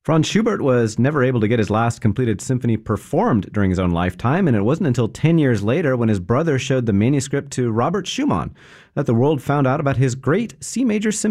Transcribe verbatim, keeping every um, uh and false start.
Franz Schubert was never able to get his last completed symphony performed during his own lifetime, and it wasn't until ten years later, when his brother showed the manuscript to Robert Schumann, that the world found out about his great C major symphony.